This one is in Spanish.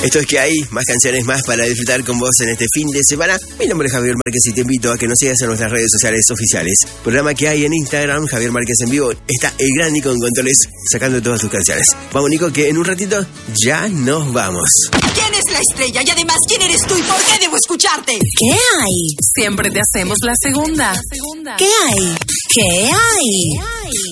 Esto es que hay más canciones más para disfrutar con vos en este fin de semana. Mi nombre es Javier Márquez y te invito a que nos sigas en nuestras redes sociales oficiales. Programa que hay en Instagram, Javier Márquez en vivo. Está el gran Nico en controles sacando todas tus canciones. Vamos, Nico, que en un ratito ya nos vamos. ¿Quién es la estrella? Y además, ¿quién eres tú y por qué debo escucharte? ¿Qué hay? Siempre te hacemos la segunda. ¿Qué hay? ¿Qué hay?